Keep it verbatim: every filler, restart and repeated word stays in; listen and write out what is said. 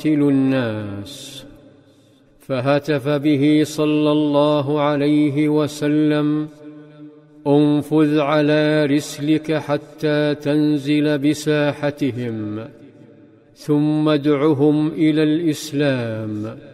الناس، فهتف به صلى الله عليه وسلم: انفذ على رسلك حتى تنزل بساحتهم، ثم ادعهم إلى الإسلام